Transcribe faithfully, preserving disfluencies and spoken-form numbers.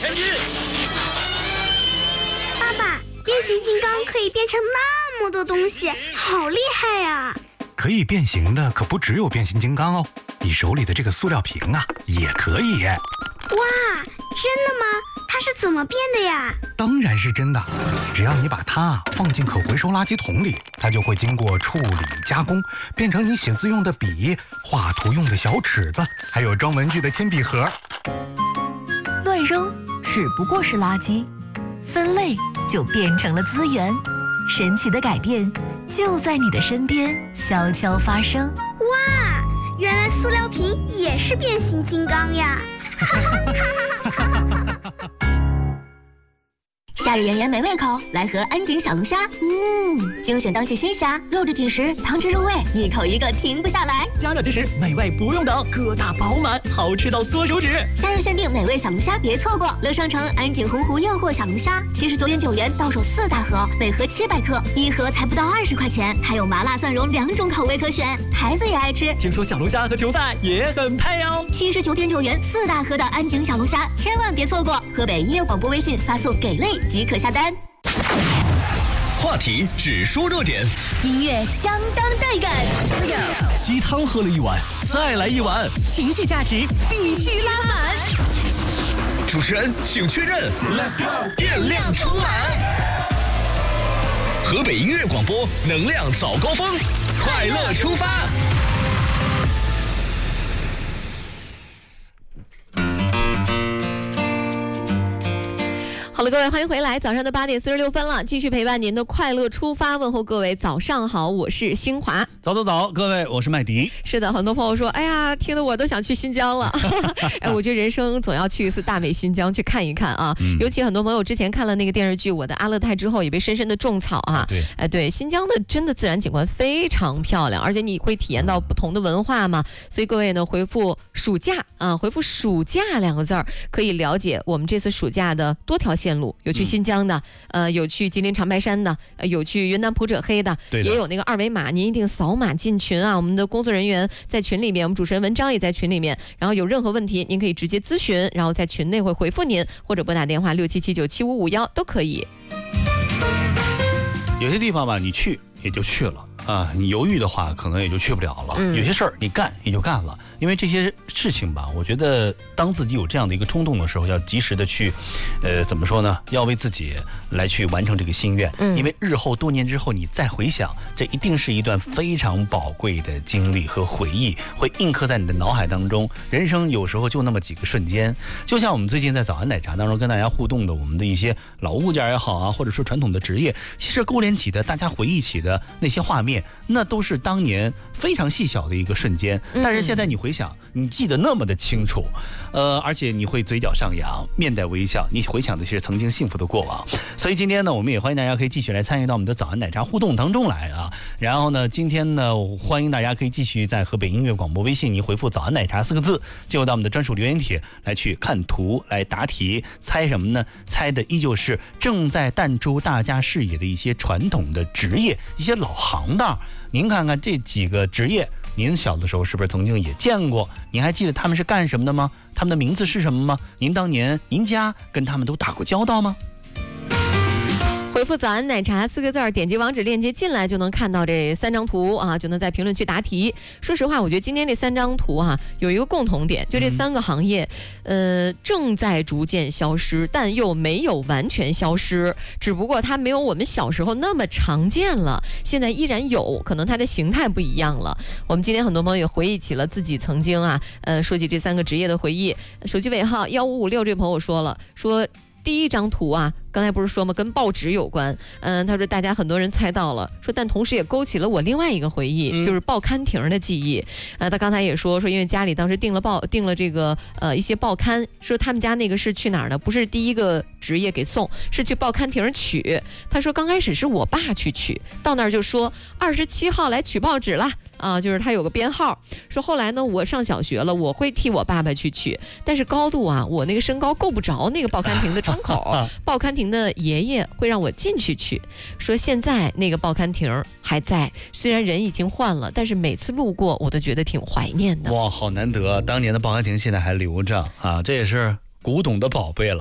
前进。 爸爸，变形金刚可以变成那么多东西，好厉害呀！ 可以变形的可不只有变形金刚哦，你手里的这个塑料瓶啊，也可以。 哇，真的吗？它是怎么变的呀？ 当然是真的，只要你把它放进可回收垃圾桶里，它就会经过处理加工，变成你写字用的笔、画图用的小尺子，还有装文具的铅笔盒。 乱扔只不过是垃圾，分类就变成了资源。神奇的改变就在你的身边悄悄发生。 哇，原来塑料瓶也是变形金刚呀！ 夏日炎炎美味口，来盒安井小龙虾。嗯，精选当季新虾，肉质紧实，汤汁入味，一口一个停不下来。 加热即食，美味不用等，个大饱满，好吃到缩手指。 夏日限定美味小龙虾，别错过！乐商城安井洪湖诱惑小龙虾，七十九点九元到手四大盒，每盒七百克，一盒才不到二十块钱，还有麻辣蒜蓉两种口味可选，孩子也爱吃。 听说小龙虾和球赛也很配哦。 七十九点九元四大盒的安井小龙虾，千万别错过！河北音乐广播微信发送给力即可下单。 话题只说热点， 音乐相当带感。 鸡汤喝了一碗，再来一碗， 情绪价值必须拉满。 主持人请确认 ，Let's go， 电量充满。河北音乐广播，能量早高峰，快乐出发。 好了，各位，欢迎回来，早上的八点四十六分了，继续陪伴您的快乐出发，问候各位早上好，我是新华。 早早早，各位，我是麦迪。 是的，很多朋友说，哎呀，听得我都想去新疆了。哎，我觉得人生总要去一次大美新疆去看一看啊。嗯、尤其很多朋友之前看了那个电视剧《我的阿勒泰》之后，也被深深的种草啊。对，哎，对，新疆的真的自然景观非常漂亮，而且你会体验到不同的文化嘛。所以各位呢，回复暑假啊，回复暑假两个字儿，可以了解我们这次暑假的多条线路，有去新疆的，呃，有去吉林长白山的，呃、有去云南普者黑的，也有那个二维码，您一定扫码进群啊。我们的工作人员在群里面，我们主持人文章也在群里面，然后有任何问题您可以直接咨询，然后在群内会回复您，或者拨打电话六七七九七五五幺都可以。 有些地方吧，你去也就去了啊，你犹豫的话可能也就去不了了。嗯、有些事儿你干也就干了。因为这些事情吧，我觉得当自己有这样的一个冲动的时候，要及时的去，呃，怎么说呢？要为自己来去完成这个心愿。嗯，因为日后多年之后你再回想，这一定是一段非常宝贵的经历和回忆，会印刻在你的脑海当中。人生有时候就那么几个瞬间，就像我们最近在早安奶茶当中跟大家互动的，我们的一些老物件也好啊，或者说传统的职业，其实勾连起的大家回忆起的那些画面，那都是当年非常细小的一个瞬间。但是现在你回想，你记得那么的清楚，呃，而且你会嘴角上扬，面带微笑，你回想的是曾经幸福的过往。所以今天呢，我们也欢迎大家可以继续来参与到我们的早安奶茶互动当中来啊。然后呢，今天呢，欢迎大家可以继续在河北音乐广播微信，你回复早安奶茶四个字，进入到我们的专属留言帖来去看图来答题，猜什么呢？猜的依旧是正在淡出大家视野的一些传统的职业，一些老行当。您看看这几个职业，您小的时候是不是曾经也见过？您还记得他们是干什么的吗？他们的名字是什么吗？您当年您家跟他们都打过交道吗？ 回复早安奶茶四个字儿，点击网址链接进来就能看到这三张图啊，就能在评论区答题。说实话，我觉得今天这三张图哈、啊、有一个共同点，就这三个行业，呃，正在逐渐消失，但又没有完全消失，只不过它没有我们小时候那么常见了，现在依然有，可能它的形态不一样了。我们今天很多朋友也回忆起了自己曾经啊，呃，说起这三个职业的回忆。手机尾号幺五五六这位朋友说了，说第一张图啊。刚才不是说吗？跟报纸有关。嗯，他说大家很多人猜到了，说但同时也勾起了我另外一个回忆，嗯、就是报刊亭的记忆。呃，他刚才也说说，因为家里当时订了报，订了这个呃一些报刊，说他们家那个是去哪儿呢？不是第一个职业给送，是去报刊亭取。他说刚开始是我爸去取，到那儿就说二十七号来取报纸啦，啊，就是他有个编号。说后来呢，我上小学了，我会替我爸爸去取，但是高度啊，我那个身高够不着那个报刊亭的窗口，报刊亭的爷爷会让我进去取，说现在那个报刊亭还在，虽然人已经换了，但是每次路过我都觉得挺怀念的。 哇，好难得，当年的报刊亭现在还留着啊，这也是古董的宝贝了。